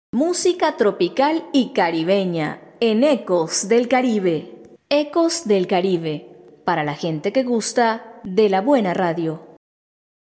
Música tropical y caribeña en Ecos del Caribe. Ecos del Caribe, para la gente que gusta de la buena radio.